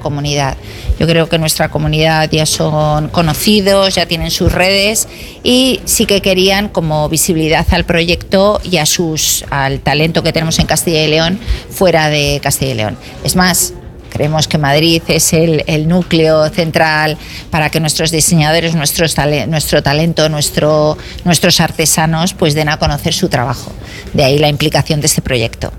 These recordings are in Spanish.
comunidad. Yo creo que nuestra comunidad ya son conocidos, ya tienen sus redes y sí que querían como visibilidad al proyecto y al talento que tenemos en Castilla y León fuera de Castilla y León. Es más, creemos que Madrid es el núcleo central para que nuestros diseñadores, nuestro talento, nuestros artesanos pues den a conocer su trabajo. De ahí la implicación de este proyecto.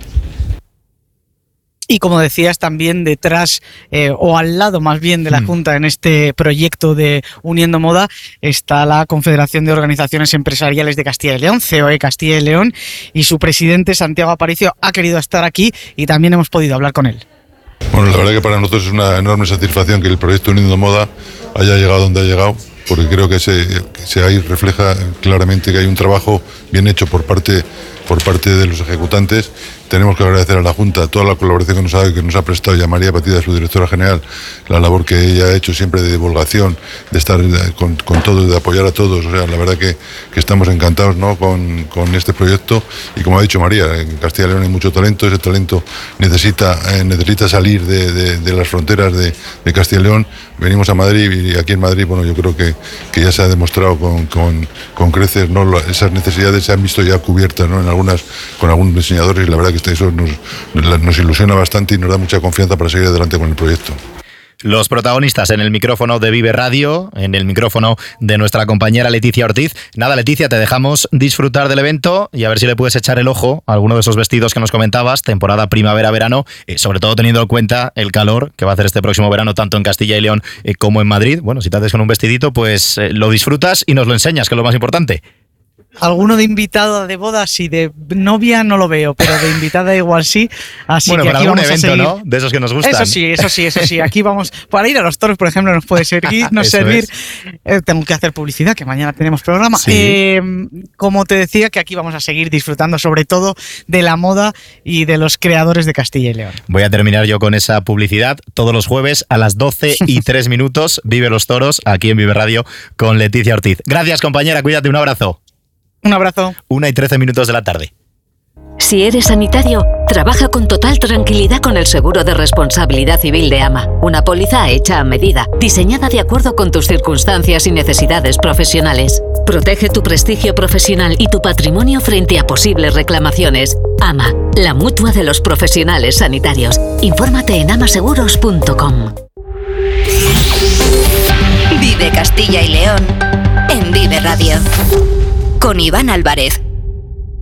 Y como decías, también detrás o al lado más bien de la Junta en este proyecto de Uniendo Moda está la Confederación de Organizaciones Empresariales de Castilla y León, COE Castilla y León, y su presidente Santiago Aparicio ha querido estar aquí y también hemos podido hablar con él. Bueno, la verdad que para nosotros es una enorme satisfacción que el proyecto Uniendo Moda haya llegado donde ha llegado, porque creo que ahí refleja claramente que hay un trabajo bien hecho por parte de los ejecutantes. Tenemos que agradecer a la Junta toda la colaboración que nos ha prestado, y a María Patida, su directora general, la labor que ella ha hecho siempre de divulgación, de estar con todo, de apoyar a todos. O sea, la verdad que estamos encantados, ¿no?, con este proyecto. Y como ha dicho María, en Castilla y León hay mucho talento. Ese talento necesita salir de las fronteras de Castilla y León. Venimos a Madrid y aquí en Madrid, bueno, yo creo que ya se ha demostrado con creces, ¿no?, esas necesidades se han visto ya cubiertas, ¿no?, con algunos diseñadores, y la verdad que eso nos ilusiona bastante y nos da mucha confianza para seguir adelante con el proyecto. Los protagonistas en el micrófono de Vive Radio, en el micrófono de nuestra compañera Leticia Ortiz. Nada, Leticia, te dejamos disfrutar del evento y a ver si le puedes echar el ojo a alguno de esos vestidos que nos comentabas, temporada primavera-verano, sobre todo teniendo en cuenta el calor que va a hacer este próximo verano tanto en Castilla y León como en Madrid. Bueno, si te haces con un vestidito, pues lo disfrutas y nos lo enseñas, que es lo más importante. Alguno de invitada de bodas y de novia no lo veo, pero de invitada igual sí. Así bueno, que para aquí algún vamos evento, a seguir. ¿no? De esos que nos gustan. Eso sí. Aquí vamos, para ir a los toros, por ejemplo, nos puede servir. Tengo que hacer publicidad, que mañana tenemos programa. Sí. Como te decía, que aquí vamos a seguir disfrutando sobre todo de la moda y de los creadores de Castilla y León. Voy a terminar yo con esa publicidad. Todos los jueves a las 12:03 Vive los Toros, aquí en Vive Radio, con Leticia Ortiz. Gracias, compañera, cuídate, un abrazo. Un abrazo. 1:13 de la tarde. Si eres sanitario, trabaja con total tranquilidad con el seguro de responsabilidad civil de AMA. Una póliza hecha a medida, diseñada de acuerdo con tus circunstancias y necesidades profesionales. Protege tu prestigio profesional y tu patrimonio frente a posibles reclamaciones. AMA, la mutua de los profesionales sanitarios. Infórmate en amaseguros.com. Vive Castilla y León en Vive Radio. Con Iván Álvarez.